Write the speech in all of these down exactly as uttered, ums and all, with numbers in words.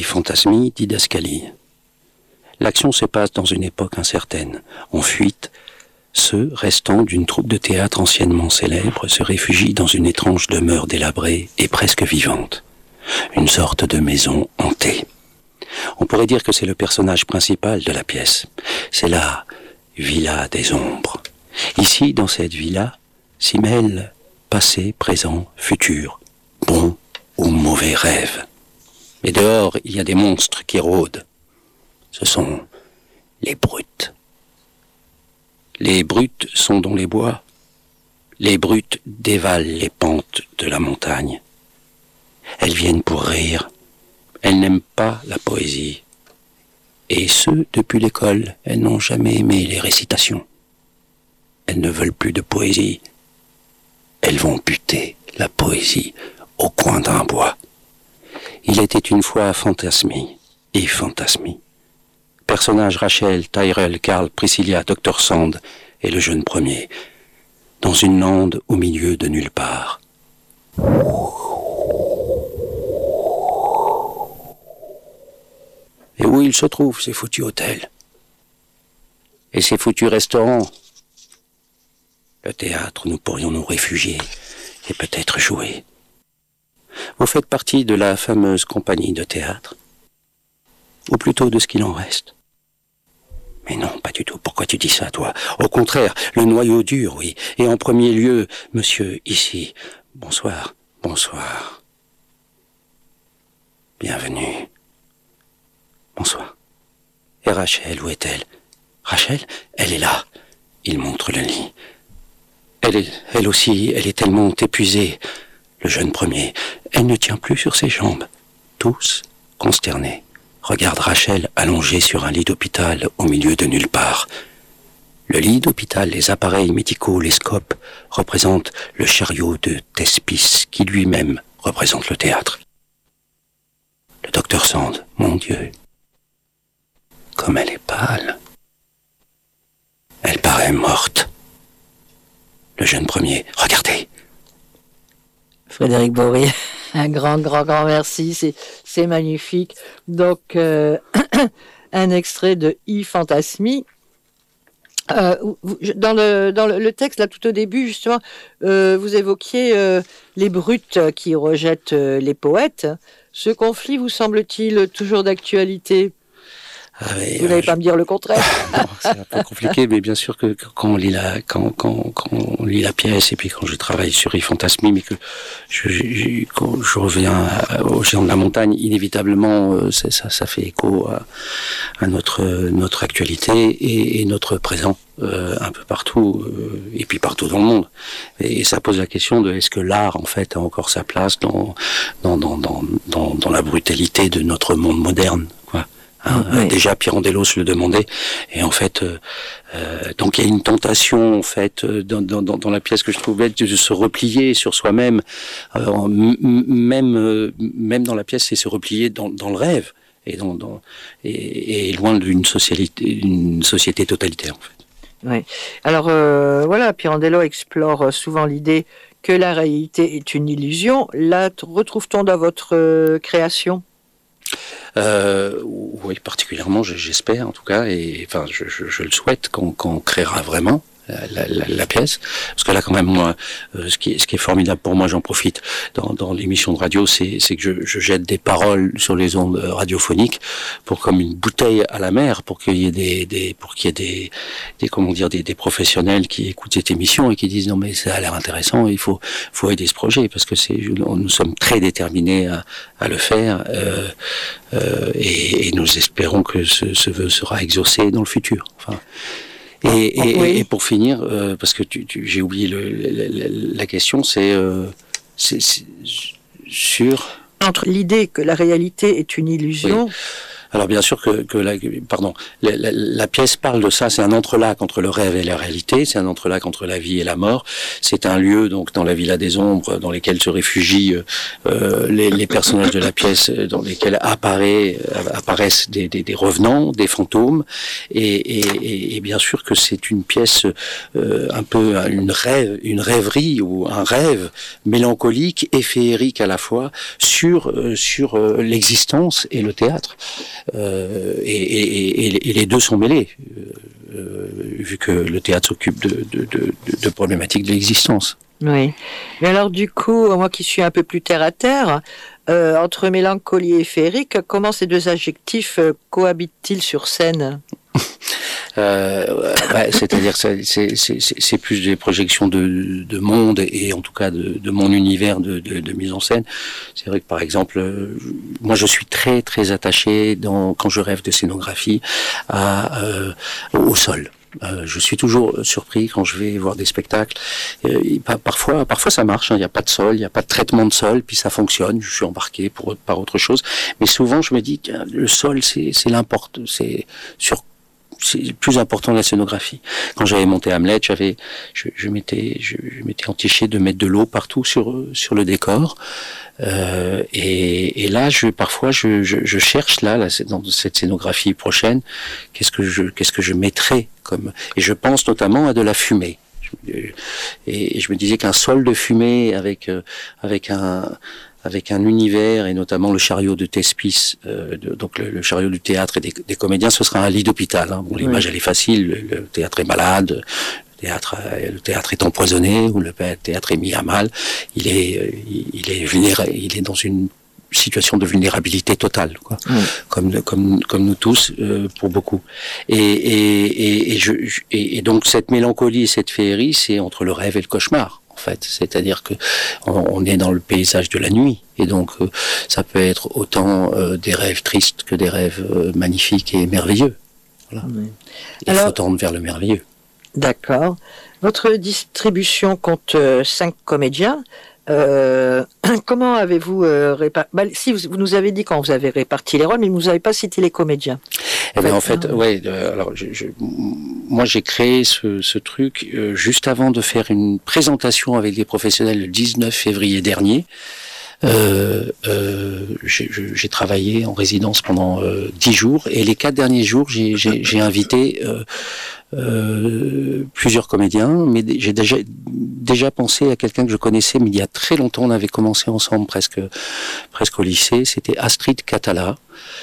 I Fantasmi, Didascalie. L'action se passe dans une époque incertaine. En fuite, ceux restant d'une troupe de théâtre anciennement célèbre se réfugient dans une étrange demeure délabrée et presque vivante. Une sorte de maison hantée. On pourrait dire que c'est le personnage principal de la pièce. C'est la villa des ombres. Ici, dans cette villa, s'y mêlent passé, présent, futur, bon ou mauvais rêves. Mais dehors, il y a des monstres qui rôdent. Ce sont les brutes. Les brutes sont dans les bois. Les brutes dévalent les pentes de la montagne. Elles viennent pour rire. Elles n'aiment pas la poésie. Et ce, depuis l'école, elles n'ont jamais aimé les récitations. Elles ne veulent plus de poésie. Elles vont buter la poésie au coin d'un bois. Il était une fois Fantasmi, et Fantasmi. Personnage Rachel, Tyrell, Karl, Priscilla, docteur Sand et le jeune premier, dans une lande au milieu de nulle part. Et où ils se trouvent, ces foutus hôtels? Et ces foutus restaurants? Le théâtre, nous pourrions nous réfugier et peut-être jouer. Vous faites partie de la fameuse compagnie de théâtre? Ou plutôt de ce qu'il en reste? Mais non, pas du tout. Pourquoi tu dis ça, toi? Au contraire, le noyau dur, oui. Et en premier lieu, monsieur, ici. Bonsoir, bonsoir. Bienvenue. Bonsoir. Et Rachel, où est-elle? Rachel, elle est là. Il montre le lit. Elle est, elle aussi, elle est tellement épuisée. Le jeune premier, elle ne tient plus sur ses jambes. Tous, consternés, regardent Rachel allongée sur un lit d'hôpital au milieu de nulle part. Le lit d'hôpital, les appareils médicaux, les scopes, représentent le chariot de Thespis, qui lui-même représente le théâtre. Le docteur Sand, mon Dieu, comme elle est pâle. Elle paraît morte. Le jeune premier, regardez. Frédéric Bory, un grand, grand, grand merci, c'est, c'est magnifique. Donc, euh, un extrait de I Fantasmi. Euh, dans le, dans le texte, là, tout au début, justement, euh, vous évoquiez euh, les brutes qui rejettent euh, les poètes. Ce conflit vous semble-t-il toujours d'actualité ? Ah oui, vous n'allez euh, pas je... me dire le contraire. Non, c'est un peu compliqué, mais bien sûr que quand on lit la, quand, quand, quand on lit la pièce et puis quand je travaille sur I Fantasmi, mais que je, je, quand je reviens au Géant de la montagne, inévitablement, ça, ça, ça fait écho à, à notre, notre actualité et, et notre présent. Euh, un peu partout euh, et puis partout dans le monde, et ça pose la question de est-ce que l'art en fait a encore sa place dans dans dans dans dans, dans la brutalité de notre monde moderne, quoi. Hein, oui. Déjà Pirandello se le demandait, et en fait euh, euh, donc il y a une tentation en fait dans, dans, dans la pièce que je trouve belle de se replier sur soi-même, euh, même euh, même dans la pièce c'est se replier dans, dans le rêve et dans, dans et, et loin d'une société une société totalitaire en fait. Oui. Alors euh, voilà, Pirandello explore souvent l'idée que la réalité est une illusion. La retrouve-t-on dans votre euh, création ? Euh, oui, particulièrement, j'espère en tout cas, et enfin, je, je, je le souhaite qu'on, qu'on créera vraiment la, la, la pièce, parce que là, quand même, moi, euh, ce qui est, ce qui est formidable pour moi, j'en profite dans, dans l'émission de radio, c'est, c'est que je, je jette des paroles sur les ondes radiophoniques pour comme une bouteille à la mer, pour qu'il y ait des, des pour qu'il y ait des, des comment dire, des, des professionnels qui écoutent cette émission et qui disent non mais ça a l'air intéressant, il faut, faut aider ce projet parce que c'est, nous sommes très déterminés à, à le faire, euh, euh, et, et nous espérons que ce, ce vœu sera exaucé dans le futur. Enfin. Et, et, oui. et pour finir, euh, parce que tu, tu, j'ai oublié le, la, la question, c'est, euh, c'est, c'est sur... Entre l'idée que la réalité est une illusion... Oui. Alors bien sûr que, que la, pardon, la, la, la pièce parle de ça, c'est un entrelac entre le rêve et la réalité, c'est un entrelac entre la vie et la mort, c'est un lieu donc dans la Villa des Ombres dans lesquels se réfugient euh, les, les personnages de la pièce, dans lesquels apparaît, apparaissent des, des, des revenants, des fantômes, et, et, et bien sûr que c'est une pièce euh, un peu une rêve, une rêverie ou un rêve mélancolique et féerique à la fois sur, euh, sur euh, l'existence et le théâtre. Euh, et, et, et, et les deux sont mêlés, euh, vu que le théâtre s'occupe de, de, de, de problématiques de l'existence. Oui. Mais alors du coup, moi qui suis un peu plus terre à terre, euh, entre mélancolie et féerique, comment ces deux adjectifs euh, cohabitent-ils sur scène? Euh, bah, c'est-à-dire que c'est, c'est, c'est plus des projections de, de monde et en tout cas de, de mon univers de, de, de mise en scène. C'est vrai que par exemple, moi je suis très très attaché dans, quand je rêve de scénographie à, euh, au sol. Euh, je suis toujours surpris quand je vais voir des spectacles. Euh, parfois, parfois ça marche. Il hein, n'y a pas de sol, il n'y a pas de traitement de sol, puis ça fonctionne. Je suis embarqué pour par autre chose. Mais souvent, je me dis que le sol, c'est, c'est l'important, c'est sur c'est le plus important de la scénographie. Quand j'avais monté Hamlet, j'avais, je, je m'étais, je, je m'étais entiché de mettre de l'eau partout sur sur le décor. Euh, et, et là, je parfois, je, je, je cherche là, là, dans cette scénographie prochaine, qu'est-ce que je, qu'est-ce que je mettrais comme. Et je pense notamment à de la fumée. Et, et je me disais qu'un sol de fumée avec avec un avec un univers et notamment le chariot de Thespis, euh, de, donc le, le chariot du théâtre et des, des comédiens, ce sera un lit d'hôpital. Hein. Bon, l'image oui. Elle est facile, le, le théâtre est malade, le théâtre, le théâtre est empoisonné ou le théâtre est mis à mal. Il est, il est vulnérable, il est dans une situation de vulnérabilité totale, quoi. Oui. Comme comme comme nous tous, euh, pour beaucoup. Et et et, et, je, et et donc cette mélancolie et cette féerie, c'est entre le rêve et le cauchemar. En fait, c'est-à-dire que on est dans le paysage de la nuit, et donc euh, ça peut être autant euh, des rêves tristes que des rêves euh, magnifiques et merveilleux. Voilà. Oui. Il faut tendre vers le merveilleux. D'accord. Votre distribution compte euh, cinq comédiens. Euh, comment avez-vous euh, réparti bah, si vous, vous nous avez dit quand vous avez réparti les rôles, mais vous nous avez pas cité les comédiens. Eh bien, en fait, hein, ouais. Euh, alors, je, je, moi, j'ai créé ce, ce truc euh, juste avant de faire une présentation avec des professionnels le dix-neuf février dernier. Euh, euh, j'ai, j'ai travaillé en résidence pendant euh, dix jours et les quatre derniers jours, j'ai, j'ai, j'ai invité euh, euh, plusieurs comédiens, mais j'ai déjà déjà pensé à quelqu'un que je connaissais, mais il y a très longtemps, on avait commencé ensemble, presque presque au lycée. C'était Astrid Catala.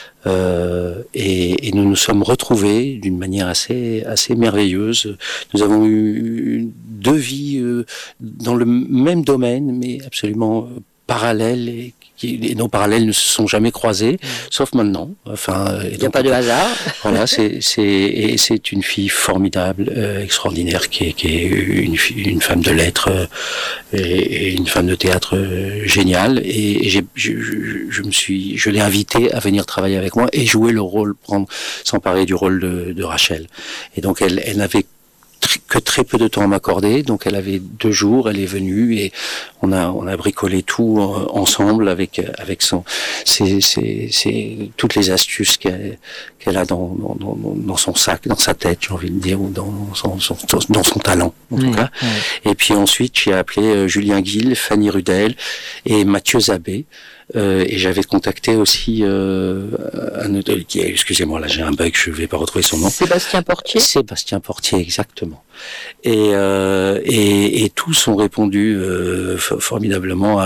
Euh, et, et nous nous sommes retrouvés d'une manière assez assez merveilleuse. Nous avons eu deux vies euh, dans le même domaine, mais absolument parallèles, et, qui, et nos parallèles ne se sont jamais croisés, mmh. sauf maintenant. Enfin, il n'y a pas de hasard. Voilà, c'est c'est et c'est une fille formidable, euh, extraordinaire, qui est qui est une une femme de lettres euh, et, et une femme de théâtre euh, géniale. Et, et j'ai je, je, je me suis je l'ai invitée à venir travailler avec moi et jouer le rôle, prendre s'emparer du rôle de, de Rachel. Et donc elle elle n'avait que très peu de temps à m'accorder, donc elle avait deux jours, elle est venue et on a on a bricolé tout ensemble avec avec son c'est c'est c'est toutes les astuces qu'elle qu'elle a dans dans dans son sac, dans sa tête, j'ai envie de dire, ou dans son, son dans son talent en tout mmh, cas. Mmh. Et puis ensuite j'ai appelé Julien Guil, Fanny Rudel et Mathieu Zabé. Euh, et j'avais contacté aussi euh, un autre, qui, excusez-moi, là j'ai un bug, je vais pas retrouver son nom. Sébastien Portier. Sébastien Portier, exactement. Et euh, et, et tous ont répondu euh, formidablement à,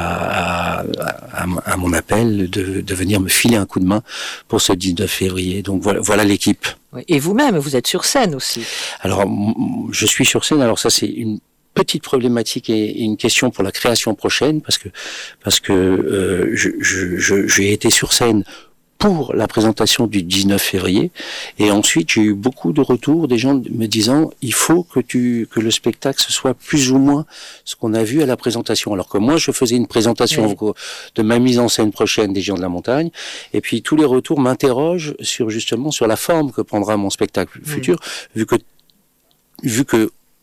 à, à, à mon appel de, de venir me filer un coup de main pour ce dix-neuf février. Donc voilà, voilà l'équipe. Et vous-même, vous êtes sur scène aussi. Alors je suis sur scène. Alors ça c'est une petite problématique et une question pour la création prochaine, parce que parce que euh, je, je, je, j'ai été sur scène pour la présentation du dix-neuf février, et ensuite j'ai eu beaucoup de retours des gens me disant il faut que tu que le spectacle ce soit plus ou moins ce qu'on a vu à la présentation, alors que moi je faisais une présentation oui. de ma mise en scène prochaine des Géants de la Montagne, et puis tous les retours m'interrogent sur justement sur la forme que prendra mon spectacle oui. futur, vu que vu que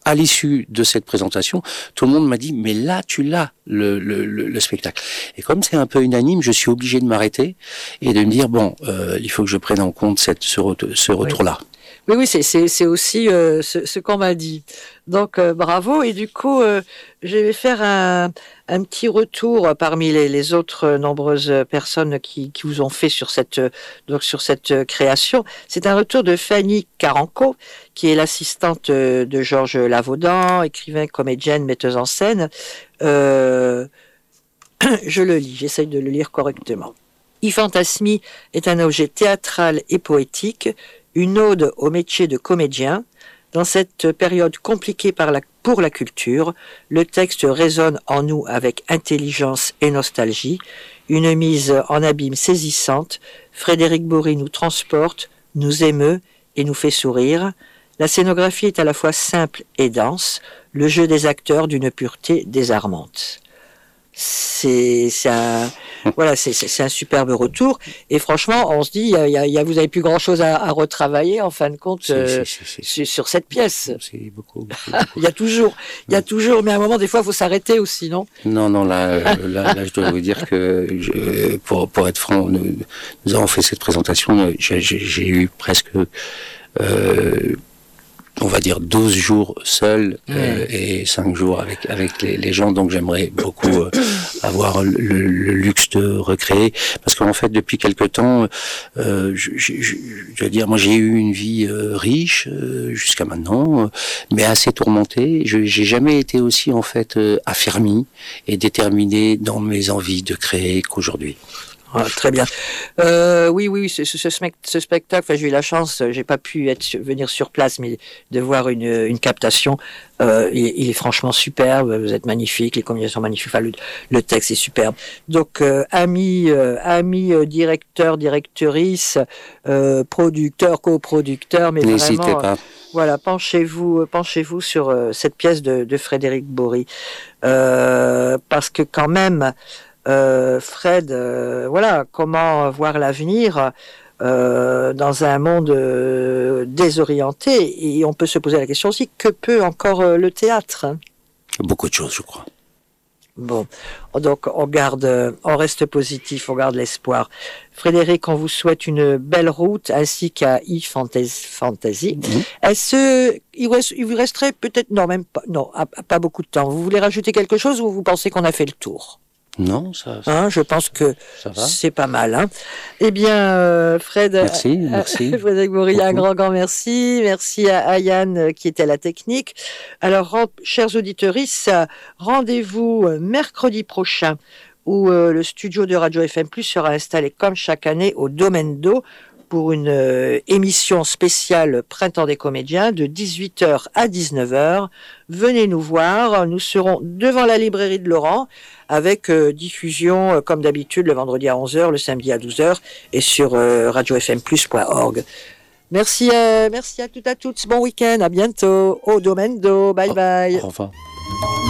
à l'issue de cette présentation, tout le monde m'a dit, mais là, tu l'as, le, le, le, le spectacle. Et comme c'est un peu unanime, je suis obligé de m'arrêter et de me dire, bon, euh, il faut que je prenne en compte cette, ce, ce retour-là. Oui. Oui, oui, c'est, c'est, c'est aussi euh, ce, ce qu'on m'a dit. Donc, euh, bravo. Et du coup, euh, je vais faire un, un petit retour parmi les, les autres nombreuses personnes qui, qui vous ont fait sur cette, donc sur cette création. C'est un retour de Fanny Caranco, qui est l'assistante de Georges Lavaudan, écrivain, comédienne, metteuse en scène. Euh, je le lis, j'essaye de le lire correctement. I Fantasmi est un objet théâtral et poétique, une ode au métier de comédien. Dans cette période compliquée par la, pour la culture, le texte résonne en nous avec intelligence et nostalgie, une mise en abîme saisissante. Frédéric Bory nous transporte, nous émeut et nous fait sourire. La scénographie est à la fois simple et dense, le jeu des acteurs d'une pureté désarmante. C'est, c'est un, voilà, c'est, c'est, c'est un superbe retour. Et franchement, on se dit, il y a, il y a, vous avez plus grand chose à, à retravailler en fin de compte euh, c'est, c'est, c'est, sur cette pièce. C'est beaucoup. beaucoup, beaucoup. il y a toujours, il y a toujours, mais à un moment, des fois, il faut s'arrêter aussi, non? Non, non, là, là, là, je dois vous dire que, je, pour, pour être franc, nous, nous avons fait cette présentation. J'ai, j'ai, j'ai eu presque. Euh, on va dire douze jours seul euh, mmh. et cinq jours avec avec les, les gens, donc j'aimerais beaucoup euh, avoir le, le luxe de recréer, parce qu'en fait depuis quelque temps euh, je, je, je, je veux dire, moi j'ai eu une vie euh, riche euh, jusqu'à maintenant, euh, mais assez tourmentée. Je j'ai jamais été aussi en fait euh, affermi et déterminé dans mes envies de créer qu'aujourd'hui. Ah, très bien. Euh, oui, oui, ce, ce, ce spectacle, enfin, j'ai eu la chance, j'ai pas pu être, venir sur place, mais de voir une, une captation. Euh, il, il est franchement superbe. Vous êtes magnifique, les combinaisons sont magnifiques. Enfin, le, le texte est superbe. Donc, euh, amis, euh, amis, euh, directeurs, directrices, euh, producteurs, coproducteurs, mais n'hésitez vraiment, pas. Euh, voilà, penchez-vous, penchez-vous sur euh, cette pièce de, de Frédéric Bory, euh, parce que quand même. Euh, Fred, euh, voilà, comment voir l'avenir euh, dans un monde euh, désorienté, et on peut se poser la question aussi, que peut encore euh, le théâtre? Beaucoup de choses, je crois. Bon, donc on garde, on reste positif, on garde l'espoir. Frédéric, on vous souhaite une belle route, ainsi qu'à I Fantasy. Mmh. Est-ce, il, reste, il vous resterait peut-être, non, même pas, non, pas beaucoup de temps. Vous voulez rajouter quelque chose ou vous pensez qu'on a fait le tour? Non, ça, ça hein, je pense que c'est pas mal. Hein. Eh bien, euh, Fred, merci, merci. Euh, Frédéric Bory, un grand, grand merci. Merci à, à Yann qui était à la technique. Alors, chers auditeurs, rendez-vous mercredi prochain où euh, le studio de Radio F M plus sera installé comme chaque année au Domaine d'eau pour une euh, émission spéciale Printemps des comédiens de dix-huit heures à dix-neuf heures. Venez nous voir, nous serons devant la librairie de Laurent avec euh, diffusion euh, comme d'habitude le vendredi à onze heures, le samedi à douze heures et sur euh, radio f m plus point org. Merci, euh, merci à toutes et à toutes, bon week-end, à bientôt, au Domaine d'eau, bye bye. Au revoir.